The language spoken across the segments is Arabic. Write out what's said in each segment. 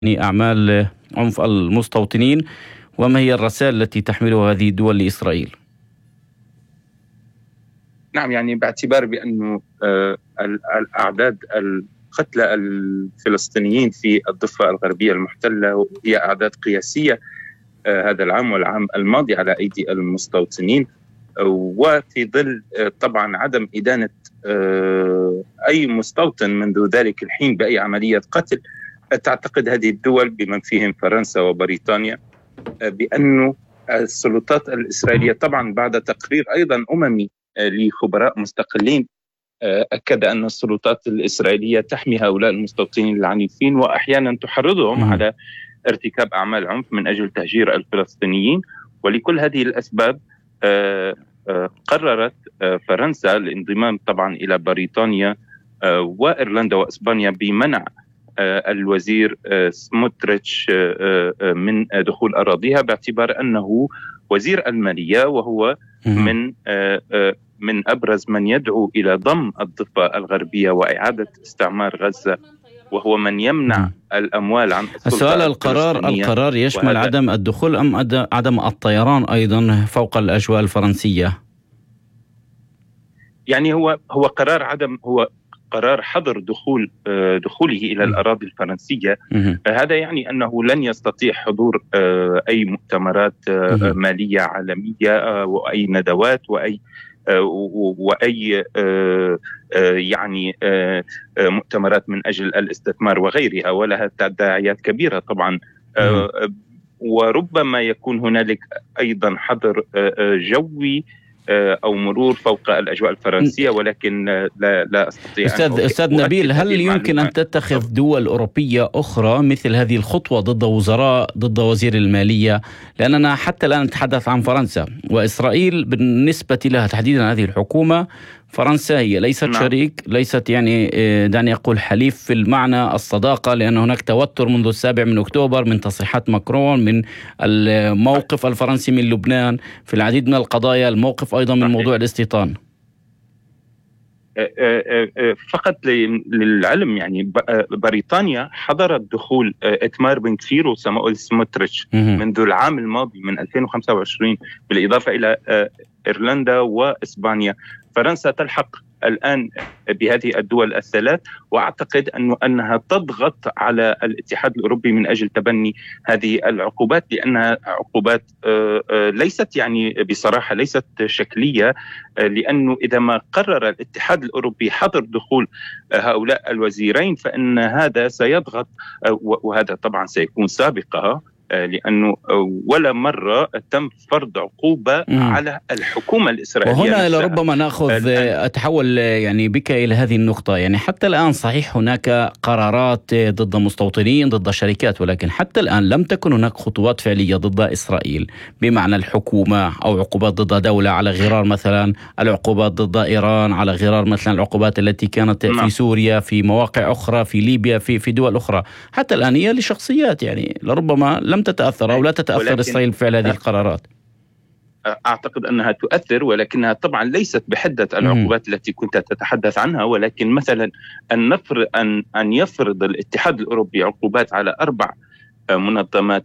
أعمال عنف المستوطنين، وما هي الرسائل التي تحملها هذه الدول لإسرائيل؟ نعم، يعني باعتبار بأنه الأعداد القتلى الفلسطينيين في الضفة الغربية المحتلة هي أعداد قياسية هذا العام والعام الماضي على أيدي المستوطنين، وفي ظل طبعا عدم إدانة أي مستوطن منذ ذلك الحين بأي عملية قتل، تعتقد هذه الدول بمن فيهم فرنسا وبريطانيا بأن السلطات الإسرائيلية، طبعا بعد تقرير أيضا أممي لخبراء مستقلين أكد أن السلطات الإسرائيلية تحمي هؤلاء المستوطنين العنيفين وأحيانا تحرضهم على ارتكاب أعمال عنف من أجل تهجير الفلسطينيين. ولكل هذه الأسباب قررت فرنسا الانضمام طبعا إلى بريطانيا وإيرلندا وإسبانيا بمنع الوزير سموتريتش من دخول أراضيها، باعتبار أنه وزير المالية وهو من أبرز من يدعو إلى ضم الضفة الغربية وإعادة استعمار غزة، وهو من يمنع الأموال عن السؤال. القرار يشمل عدم الدخول أم عدم الطيران أيضا فوق الأجواء الفرنسية؟ يعني هو قرار حظر دخوله إلى الأراضي الفرنسية. هذا يعني أنه لن يستطيع حضور أي مؤتمرات مالية عالمية وأي ندوات وأي يعني مؤتمرات من أجل الاستثمار وغيرها، ولها تداعيات كبيرة طبعا. وربما يكون هنالك أيضا حظر جوي أو مرور فوق الأجواء الفرنسية، ولكن لا أستطيع. أستاذ نبيل، هل يمكن أن تتخذ دول أوروبية أخرى مثل هذه الخطوة ضد وزير المالية؟ لأننا حتى الآن نتحدث عن فرنسا وإسرائيل. بالنسبة لها تحديدا هذه الحكومة، فرنسا هي ليست شريك، ليست يعني دعني أقول حليف في المعنى الصداقة، لأن هناك توتر منذ 7 أكتوبر من تصريحات ماكرون، من الموقف الفرنسي من لبنان في العديد من القضايا، الموقف أيضا من موضوع الاستيطان. فقط للعلم، يعني بريطانيا حضرت دخول إتمار بن كفير وسامويل سموتريتش منذ العام الماضي من 2025، بالإضافة إلى إيرلندا وإسبانيا. فرنسا تلحق الآن بهذه الدول الثلاث، وأعتقد أنها تضغط على الاتحاد الأوروبي من أجل تبني هذه العقوبات، لأنها عقوبات ليست يعني بصراحة ليست شكلية، لأنه إذا ما قرر الاتحاد الأوروبي حظر دخول هؤلاء الوزيرين فإن هذا سيضغط، وهذا طبعا سيكون سابقة، لأنه ولا مرة تم فرض عقوبة على الحكومة الإسرائيلية. وهنا لربما أتحول يعني بك إلى هذه النقطة. يعني حتى الآن صحيح هناك قرارات ضد مستوطنين، ضد شركات، ولكن حتى الآن لم تكن هناك خطوات فعلية ضد إسرائيل بمعنى الحكومة، أو عقوبات ضد دولة على غرار مثلا العقوبات ضد إيران، على غرار مثلا العقوبات التي كانت في سوريا، في مواقع أخرى، في ليبيا، في دول أخرى. حتى الآن هي لشخصيات يعني لربما لم تتأثر أو لا تتأثر إسرائيل بفعل هذه القرارات. أعتقد أنها تؤثر، ولكنها طبعا ليست بحدة العقوبات التي كنت تتحدث عنها. ولكن مثلا أن يفرض الاتحاد الأوروبي عقوبات على 4 منظمات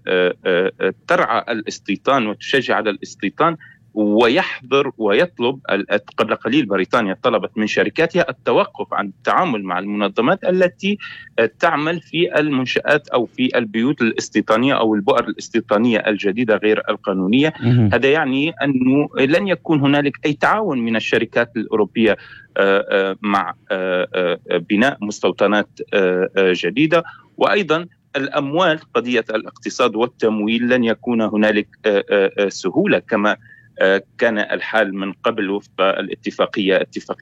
ترعى الاستيطان وتشجع على الاستيطان، ويحظر ويطلب. قبل قليل بريطانيا طلبت من شركاتها التوقف عن التعامل مع المنظمات التي تعمل في المنشآت أو في البيوت الاستيطانية أو البؤر الاستيطانية الجديدة غير القانونية. هذا يعني أنه لن يكون هنالك أي تعاون من الشركات الأوروبية مع بناء مستوطنات جديدة. وأيضا الأموال، قضية الاقتصاد والتمويل، لن يكون هنالك سهولة كما كان الحال من قبل وفق الاتفاقية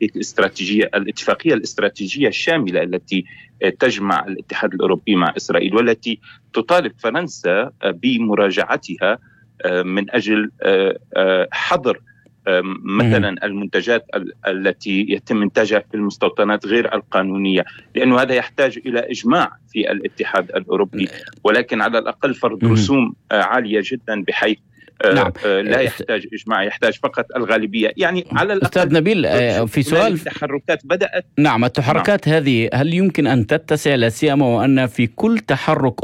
الاستراتيجية الشاملة التي تجمع الاتحاد الأوروبي مع إسرائيل، والتي تطالب فرنسا بمراجعتها من أجل حظر مثلا المنتجات التي يتم إنتاجها في المستوطنات غير القانونية، لأنه هذا يحتاج إلى إجماع في الاتحاد الأوروبي، ولكن على الأقل فرض رسوم عالية جدا بحيث نعم. لا يحتاج إجماع، يحتاج فقط الغالبية. يعني على الأقل أستاذ نبيل، في سؤال التحركات بدأت. نعم، التحركات هذه هل يمكن أن تتسع، لا سيما وأن في كل تحرك